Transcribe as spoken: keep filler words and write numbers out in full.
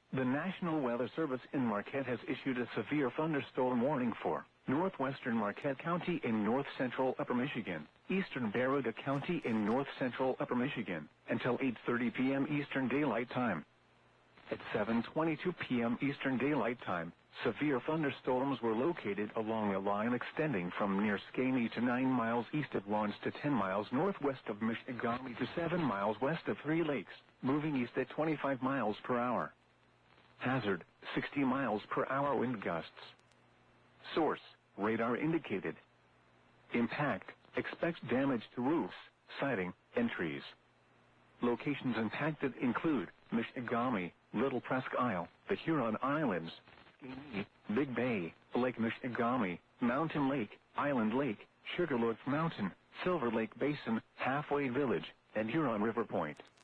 The National Weather Service in Marquette has issued a severe thunderstorm warning for northwestern Marquette County in north-central Upper Michigan, eastern Baraga County in north-central Upper Michigan, until eight thirty p m Eastern Daylight Time. At seven twenty-two p m Eastern Daylight Time, severe thunderstorms were located along a line extending from near Skaney to nine miles east of Lawrence to ten miles northwest of Michigamme to seven miles west of Three Lakes, moving east at twenty-five miles per hour. Hazard, sixty miles per hour wind gusts. Source, radar indicated. Impact, expects damage to roofs, siding, and trees. Locations impacted include Michigamme, Little Presque Isle, the Huron Islands, Skaney, Big Bay, Lake Michigamme, Mountain Lake, Island Lake, Sugarloaf Mountain, Silver Lake Basin, Halfway Village, and Huron River Point.